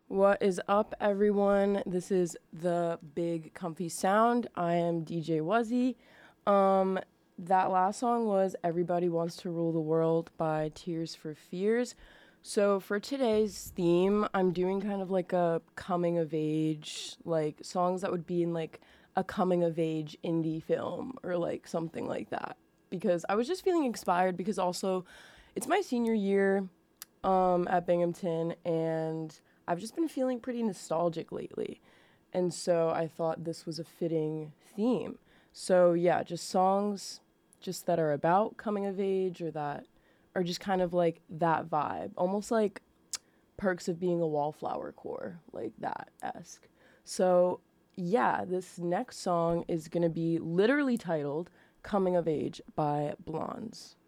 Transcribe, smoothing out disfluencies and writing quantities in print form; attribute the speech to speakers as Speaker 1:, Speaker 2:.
Speaker 1: What is up, everyone? This is the Big Comfy Sound. I am DJ Wuzzy. Um, that last song was Everybody Wants to Rule the World by Tears for Fears. So for today's theme, I'm doing kind of like a coming of age, like songs that would be in like a coming of age indie film or like something like that. Because I was just feeling inspired because also it's my senior year at Binghamton, and I've just been feeling pretty nostalgic lately. And so I thought this was a fitting theme. So yeah, just songs just that are about coming of age or that are just kind of like that vibe. Almost like Perks of Being a Wallflower core, like that esque. So yeah, this next song is gonna be literally titled Coming of Age by Blondes.